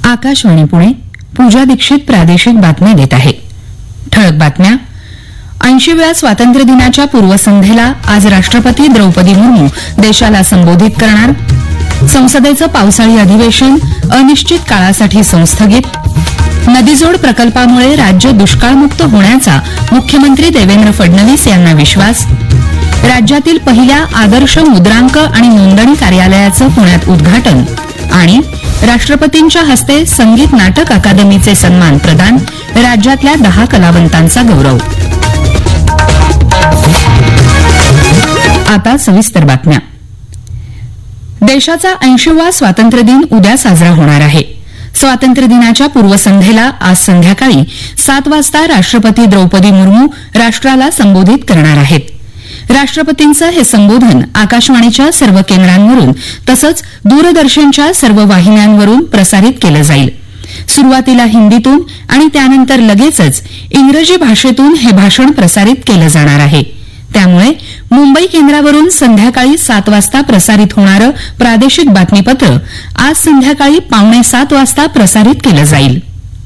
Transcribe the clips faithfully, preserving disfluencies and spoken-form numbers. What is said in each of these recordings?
आकाशवाणी पुणे. पूजा दीक्षित प्रादेशिक बातम्या देत आहे. ठळक बातम्या. ऐंशीव्या स्वातंत्र्य दिनाच्या पूर्वसंध्येला आज राष्ट्रपती द्रौपदी मुर्मू देशाला संबोधित करणार. संसदेचं पावसाळी अधिवेशन अनिश्चित काळासाठी संस्थगित. नदीजोड प्रकल्पामुळे राज्य दुष्काळमुक्त होण्याचा मुख्यमंत्री देवेंद्र फडणवीस यांना विश्वास. राज्यातील पहिल्या आदर्श मुद्रांक आणि नोंदणी कार्यालयाचं पुण्यात उद्घाटन. आणि राष्ट्रपतींच्या हस्ते संगीत नाटक अकादमीचे सन्मान प्रदान. राज्यातल्या दहा कलावंतांचा गौरव. आता सविस्तर बातम्या. देशाचा ऐंशीवा स्वातंत्र्य दिन उद्या साजरा होणार आहे. स्वातंत्र्य दिनाच्या पूर्वसंध्येला आज संध्याकाळी सात वाजता राष्ट्रपती द्रौपदी मुर्मू राष्ट्राला संबोधित करणार आहेत. राष्ट्रपतींचं हे संबोधन आकाशवाणीच्या सर्व केंद्रांवरून तसंच दूरदर्शनच्या सर्व वाहिन्यांवरून प्रसारित केलं जाईल. सुरुवातीला हिंदीतून आणि त्यानंतर लगेचच इंग्रजी भाषेतून हे भाषण प्रसारित केलं जाणार आहे. त्यामुळे मुंबई केंद्रावरून संध्याकाळी सात वाजता प्रसारित होणारं प्रादेशिक बातमीपत्र आज संध्याकाळी पावणे सात वाजता प्रसारित केलं जाईल.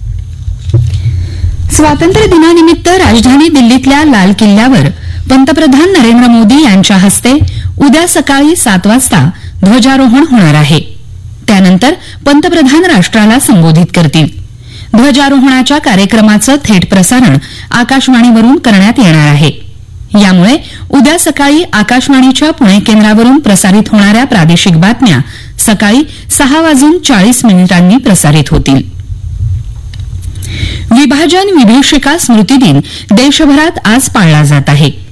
स्वातंत्र्य दिनानिमित्त राजधानी दिल्लीतल्या लाल किल्ल्यावर पंतप्रधान नरेंद्र मोदी यांच्या हस्ते उद्या सकाळी सात वाजता ध्वजारोहण होणार आहे. त्यानंतर पंतप्रधान राष्ट्राला संबोधित करतील. ध्वजारोहणाच्या कार्यक्रमाचं थेट प्रसारण आकाशवाणीवरून करण्यात येणार आहे. यामुळे उद्या सकाळी आकाशवाणीच्या पुणे केंद्रावरून प्रसारित होणाऱ्या प्रादेशिक बातम्या सकाळी सहा वाजून चाळीस मिनिटांनी प्रसारित होतील. विभाजन विभीषिका स्मृती दिन देशभरात आज पाळला जात आहे.